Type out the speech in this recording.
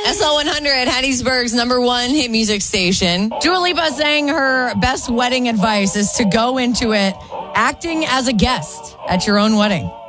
SL100, Hattiesburg's number one hit music station. Dua Lipa saying her best wedding advice is to go into it acting as a guest at your own wedding.